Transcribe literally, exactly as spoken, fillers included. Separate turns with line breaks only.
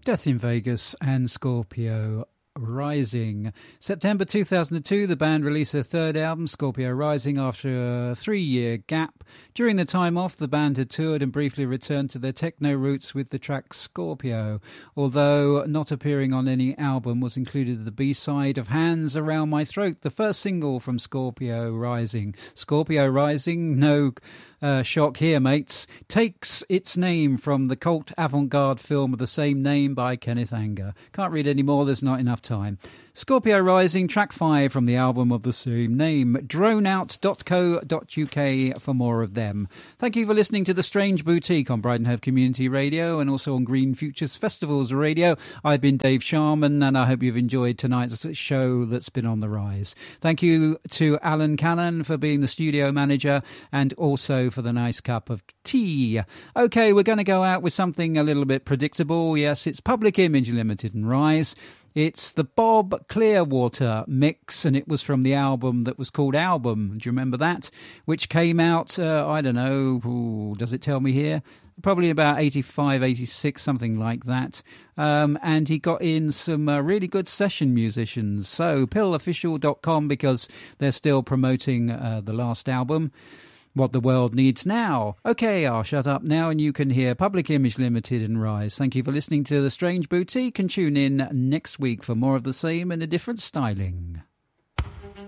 Death in Vegas and Scorpio Rising. September two thousand two, the band released their third album, Scorpio Rising, after a three-year gap. During the time off, the band had toured and briefly returned to their techno roots with the track Scorpio. Although not appearing on any album, was included the B-side of Hands Around My Throat, the first single from Scorpio Rising. Scorpio Rising, no uh, shock here, mates, takes its name from the cult avant-garde film of the same name by Kenneth Anger. Can't read any more, there's not enough time. Scorpio Rising, track five from the album of the same name. droneout dot co dot uk for more of them. Thank you for listening to The Strange Boutique on Brighton Hove Community Radio and also on Green Futures Festivals Radio. I've been Dave Sharman and I hope you've enjoyed tonight's show that's been on the rise. Thank you to Alan Callan for being the studio manager and also for the nice cup of tea. Okay, we're going to go out with something a little bit predictable. Yes, it's Public Image Limited and Rise. It's the Bob Clearwater mix, and it was from the album that was called Album. Do you remember that? Which came out, uh, I don't know, ooh, does it tell me here? Probably about eighty-five, eighty-six, something like that. Um, and he got in some uh, really good session musicians. So pill official dot com, because they're still promoting uh, the last album. What the world needs now. Okay, I'll shut up now and you can hear Public Image Limited and Rise. Thank you for listening to The Strange Boutique and tune in next week for more of the same in a different styling.